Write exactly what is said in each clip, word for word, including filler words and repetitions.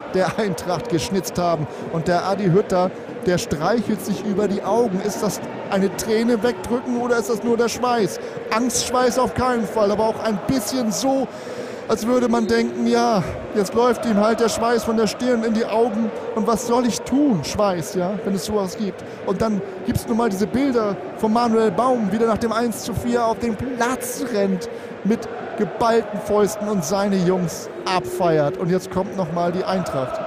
der Eintracht geschnitzt haben. Und der Adi Hütter, der streichelt sich über die Augen. Ist das eine Träne wegdrücken oder ist das nur der Schweiß? Angstschweiß auf keinen Fall, aber auch ein bisschen so, als würde man denken, ja, jetzt läuft ihm halt der Schweiß von der Stirn in die Augen. Und was soll ich tun, Schweiß, ja, wenn es sowas gibt? Und dann gibt es nun mal diese Bilder von Manuel Baum, wie der nach dem eins zu vier auf den Platz rennt mit geballten Fäusten und seine Jungs abfeiert. Und jetzt kommt nochmal die Eintracht.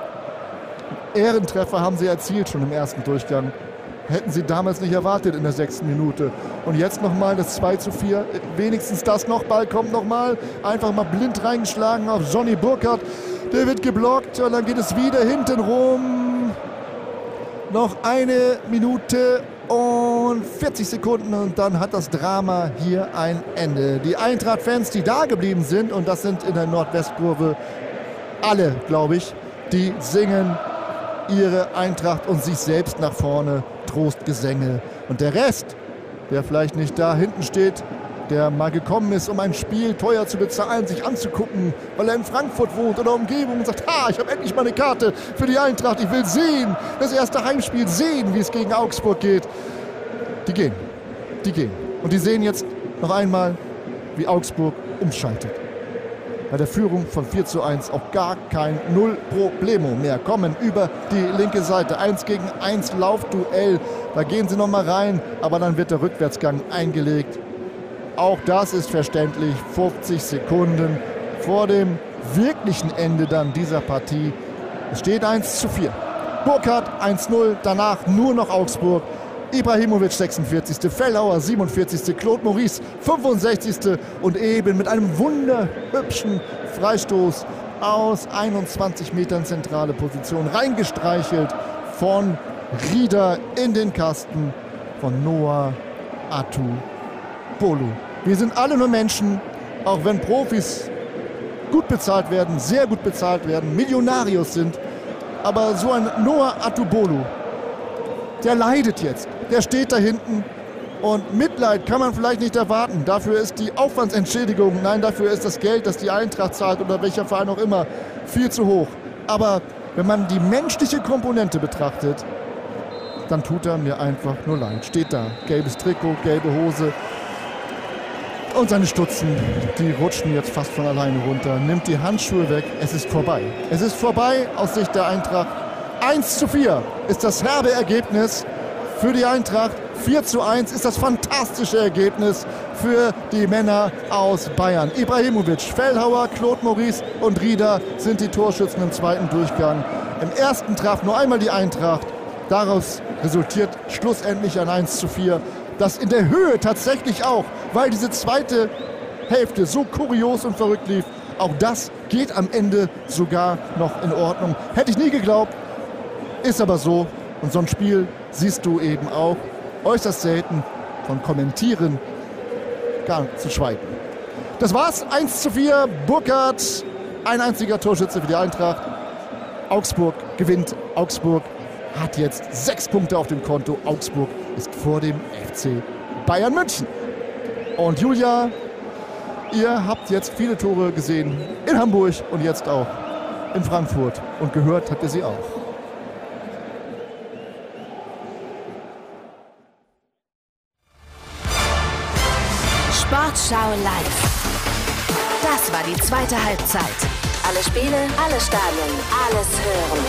Ehrentreffer haben sie erzielt schon im ersten Durchgang. Hätten sie damals nicht erwartet in der sechsten Minute. Und jetzt nochmal das zwei zu vier. Wenigstens das noch. Ball kommt nochmal. Einfach mal blind reingeschlagen auf Johnny Burkhardt. Der wird geblockt und dann geht es wieder hinten rum. Noch eine Minute und vierzig Sekunden und dann hat das Drama hier ein Ende. Die Eintracht-Fans, die da geblieben sind, und das sind in der Nordwestkurve alle, glaube ich, die singen ihre Eintracht und sich selbst nach vorne, Trostgesänge. Und der Rest, der vielleicht nicht da hinten steht, der mal gekommen ist, um ein Spiel teuer zu bezahlen, sich anzugucken, weil er in Frankfurt wohnt oder Umgebung und sagt, ha, ich habe endlich mal eine Karte für die Eintracht, ich will sehen, das erste Heimspiel sehen, wie es gegen Augsburg geht. Die gehen, die gehen. Und die sehen jetzt noch einmal, wie Augsburg umschaltet. Bei der Führung von vier zu eins auch gar kein Null Problemo mehr. Kommen über die linke Seite. eins gegen eins Laufduell. Da gehen sie noch mal rein, aber dann wird der Rückwärtsgang eingelegt. Auch das ist verständlich. fünfzig Sekunden vor dem wirklichen Ende dann dieser Partie. Es steht eins zu vier. Burkhardt eins null, danach nur noch Augsburg. Ibrahimovic sechsundvierzigste Fellhauer siebenundvierzigste Claude Maurice fünfundsechzigste und eben mit einem wunderhübschen Freistoß aus einundzwanzig Metern zentrale Position reingestreichelt von Rieder in den Kasten von Noah Atubolu. Wir sind alle nur Menschen, auch wenn Profis gut bezahlt werden, sehr gut bezahlt werden, Millionarios sind, aber so ein Noah Atubolu, der leidet jetzt. Der steht da hinten und Mitleid kann man vielleicht nicht erwarten. Dafür ist die Aufwandsentschädigung, nein, dafür ist das Geld, das die Eintracht zahlt oder welcher Verein auch immer, viel zu hoch. Aber wenn man die menschliche Komponente betrachtet, dann tut er mir einfach nur leid. Steht da, gelbes Trikot, gelbe Hose und seine Stutzen, die rutschen jetzt fast von alleine runter. Nimmt die Handschuhe weg, es ist vorbei. Es ist vorbei aus Sicht der Eintracht. eins zu vier ist das herbe Ergebnis für die Eintracht. vier zu eins ist das fantastische Ergebnis für die Männer aus Bayern. Ibrahimovic, Fellhauer, Claude Maurice und Rieder sind die Torschützen im zweiten Durchgang. Im ersten traf nur einmal die Eintracht. Daraus resultiert schlussendlich ein eins zu vier. Das in der Höhe tatsächlich auch, weil diese zweite Hälfte so kurios und verrückt lief. Auch das geht am Ende sogar noch in Ordnung. Hätte ich nie geglaubt. Ist aber so. Und so ein Spiel siehst du eben auch äußerst selten, von Kommentieren gar zu schweigen. Das war's. eins zu vier. Burkhardt, ein einziger Torschütze für die Eintracht. Augsburg gewinnt. Augsburg hat jetzt sechs Punkte auf dem Konto. Augsburg ist vor dem F C Bayern München. Und Julia, ihr habt jetzt viele Tore gesehen in Hamburg und jetzt auch in Frankfurt. Und gehört habt ihr sie auch. Sportschau live. Das war die zweite Halbzeit. Alle Spiele, alle Stadien, alles hören.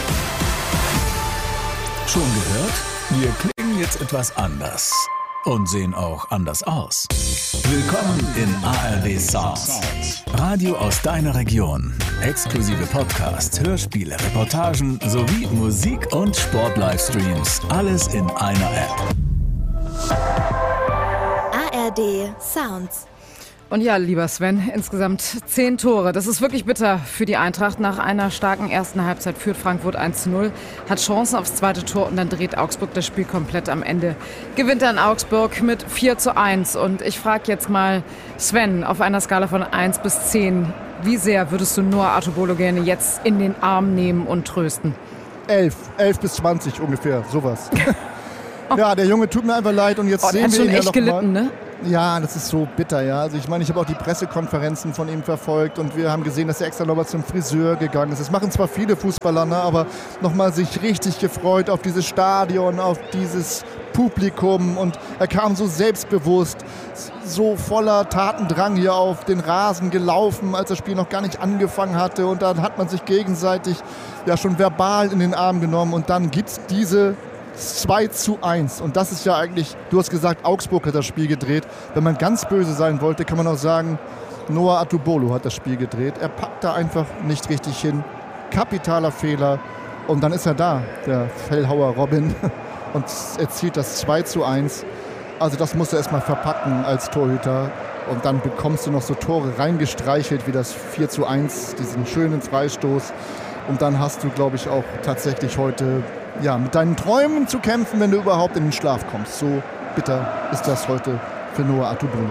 Schon gehört? Wir klingen jetzt etwas anders und sehen auch anders aus. Willkommen in A R D Sounds. Radio aus deiner Region. Exklusive Podcasts, Hörspiele, Reportagen sowie Musik- und Sport-Livestreams. Alles in einer App. A R D Sounds. Und ja, lieber Sven, insgesamt zehn Tore. Das ist wirklich bitter für die Eintracht. Nach einer starken ersten Halbzeit führt Frankfurt eins zu null, hat Chancen aufs zweite Tor und dann dreht Augsburg das Spiel komplett am Ende. Gewinnt dann Augsburg mit vier zu eins. Und ich frage jetzt mal Sven, auf einer Skala von eins bis zehn, wie sehr würdest du Noah Atubolu gerne jetzt in den Arm nehmen und trösten? elf, elf bis zwanzig ungefähr, sowas. Ja, der Junge tut mir einfach leid und jetzt Oh, der sehen hat wir schon ihn ja echt noch gelitten, mal. ne? Ja, das ist so bitter, ja. Also ich meine, ich habe auch die Pressekonferenzen von ihm verfolgt und wir haben gesehen, dass er extra nochmal zum Friseur gegangen ist. Das machen zwar viele Fußballer, ne, aber nochmal sich richtig gefreut auf dieses Stadion, auf dieses Publikum und er kam so selbstbewusst, so voller Tatendrang hier auf den Rasen gelaufen, als das Spiel noch gar nicht angefangen hatte und dann hat man sich gegenseitig ja schon verbal in den Arm genommen und dann gibt es diese zwei zu eins. Und das ist ja eigentlich, du hast gesagt, Augsburg hat das Spiel gedreht. Wenn man ganz böse sein wollte, kann man auch sagen, Noah Atubolo hat das Spiel gedreht. Er packt da einfach nicht richtig hin. Kapitaler Fehler. Und dann ist er da, der Fellhauer Robin. Und erzielt das zwei zu eins. Also das musst du erstmal verpacken als Torhüter. Und dann bekommst du noch so Tore reingestreichelt wie das vier zu eins, diesen schönen Freistoß. Und dann hast du, glaube ich, auch tatsächlich heute ja, mit deinen Träumen zu kämpfen, wenn du überhaupt in den Schlaf kommst. So bitter ist das heute für Noah Atubolo.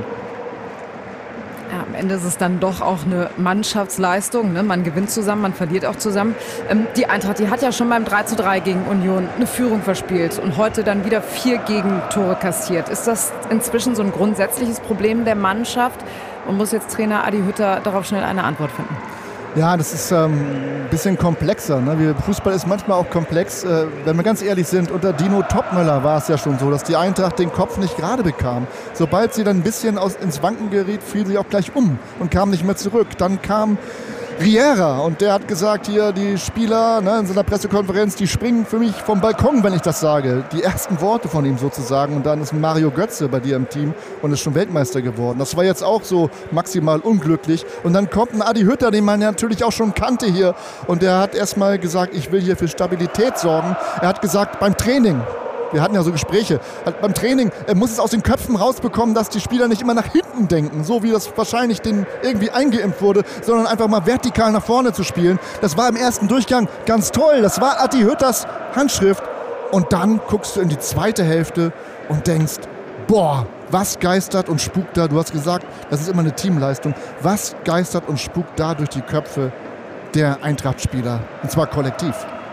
Ja, am Ende ist es dann doch auch eine Mannschaftsleistung. Ne? Man gewinnt zusammen, man verliert auch zusammen. Ähm, die Eintracht, die hat ja schon beim drei zu drei gegen Union eine Führung verspielt und heute dann wieder vier Gegentore kassiert. Ist das inzwischen so ein grundsätzliches Problem der Mannschaft und muss jetzt Trainer Adi Hütter darauf schnell eine Antwort finden? Ja, das ist ähm, ein bisschen komplexer. Ne? Fußball ist manchmal auch komplex. Äh, wenn wir ganz ehrlich sind, unter Dino Topmöller war es ja schon so, dass die Eintracht den Kopf nicht gerade bekam. Sobald sie dann ein bisschen aus, ins Wanken geriet, fiel sie auch gleich um und kam nicht mehr zurück. Dann kam Riera und der hat gesagt, hier die Spieler ne, in seiner Pressekonferenz, die springen für mich vom Balkon, wenn ich das sage. Die ersten Worte von ihm sozusagen und dann ist Mario Götze bei dir im Team und ist schon Weltmeister geworden. Das war jetzt auch so maximal unglücklich und dann kommt ein Adi Hütter, den man ja natürlich auch schon kannte hier und der hat erstmal gesagt, ich will hier für Stabilität sorgen. Er hat gesagt, beim Training, wir hatten ja so Gespräche, beim Training er muss es aus den Köpfen rausbekommen, dass die Spieler nicht immer nach hinten denken, so wie das wahrscheinlich denen irgendwie eingeimpft wurde, sondern einfach mal vertikal nach vorne zu spielen. Das war im ersten Durchgang ganz toll, das war Adi Hütters Handschrift. Und dann guckst du in die zweite Hälfte und denkst, boah, was geistert und spukt da, du hast gesagt, das ist immer eine Teamleistung, was geistert und spukt da durch die Köpfe der Eintracht-Spieler, und zwar kollektiv.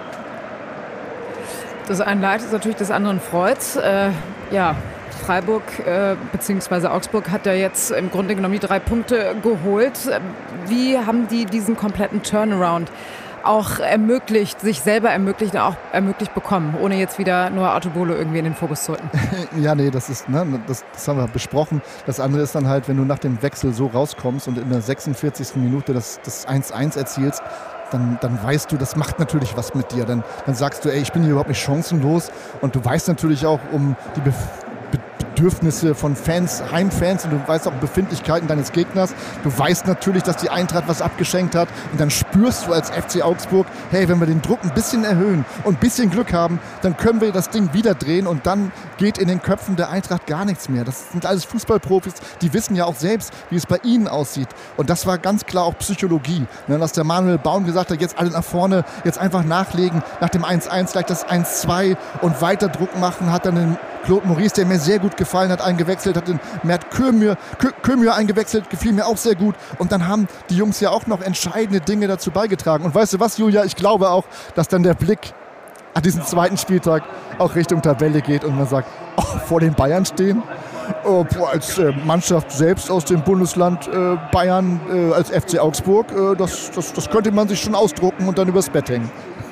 Das einen leid, ist natürlich das anderen freut. Äh, ja, Freiburg äh, bzw. Augsburg hat ja jetzt im Grunde genommen die drei Punkte geholt. Wie haben die diesen kompletten Turnaround auch ermöglicht, sich selber ermöglicht und auch ermöglicht bekommen, ohne jetzt wieder nur Atubolo irgendwie in den Fokus zu rücken? Ja, nee, das ist, ne, das, das haben wir besprochen. Das andere ist dann halt, wenn du nach dem Wechsel so rauskommst und in der sechsundvierzigsten Minute das, das eins eins erzielst, Dann, dann weißt du, das macht natürlich was mit dir. Dann, dann sagst du, ey, ich bin hier überhaupt nicht chancenlos. Und du weißt natürlich auch um die Be- Be- Bedürfnisse von Fans, Heimfans und du weißt auch um Befindlichkeiten deines Gegners. Du weißt natürlich, dass die Eintracht was abgeschenkt hat. Und dann spürst du als F C Augsburg, hey, wenn wir den Druck ein bisschen erhöhen und ein bisschen Glück haben, dann können wir das Ding wieder drehen und dann geht in den Köpfen der Eintracht gar nichts mehr. Das sind alles Fußballprofis, die wissen ja auch selbst, wie es bei ihnen aussieht. Und das war ganz klar auch Psychologie. Ne, dass der Manuel Baum gesagt hat, jetzt alle nach vorne, jetzt einfach nachlegen, nach dem eins eins gleich das eins zwei und weiter Druck machen, hat dann den Claude Maurice, der mir sehr gut gefallen hat, eingewechselt, hat den Mert Kömür, Kö, Kömür eingewechselt, gefiel mir auch sehr gut. Und dann haben die Jungs ja auch noch entscheidende Dinge dazu beigetragen. Und weißt du was, Julia, ich glaube auch, dass dann der Blick an diesen zweiten Spieltag auch Richtung Tabelle geht und man sagt, oh, vor den Bayern stehen. Oh, boah, als äh, Mannschaft selbst aus dem Bundesland äh, Bayern, äh, als F C Augsburg, äh, das, das, das könnte man sich schon ausdrucken und dann übers Bett hängen.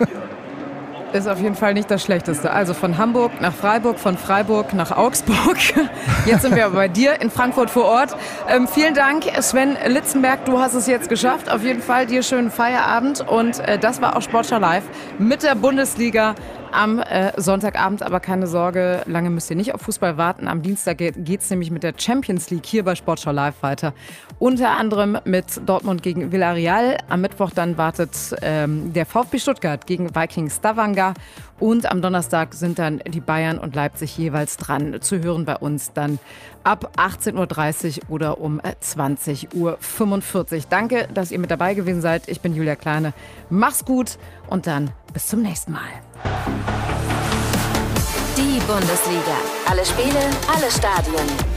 Ist auf jeden Fall nicht das Schlechteste. Also von Hamburg nach Freiburg, von Freiburg nach Augsburg. Jetzt sind wir aber bei dir in Frankfurt vor Ort. Ähm, vielen Dank, Sven Litzenberg. Du hast es jetzt geschafft. Auf jeden Fall dir schönen Feierabend. Und äh, das war auch Sportschau Live mit der Bundesliga am äh, Sonntagabend. Aber keine Sorge, lange müsst ihr nicht auf Fußball warten. Am Dienstag geht es nämlich mit der Champions League hier bei Sportschau Live weiter. Unter anderem mit Dortmund gegen Villarreal. Am Mittwoch dann wartet ähm, der VfB Stuttgart gegen Vikings Stavanger. Und am Donnerstag sind dann die Bayern und Leipzig jeweils dran. Zu hören bei uns dann ab achtzehn Uhr dreißig oder um zwanzig Uhr fünfundvierzig. Danke, dass ihr mit dabei gewesen seid. Ich bin Julia Kleine. Mach's gut und dann bis zum nächsten Mal. Die Bundesliga. Alle Spiele, alle Stadien.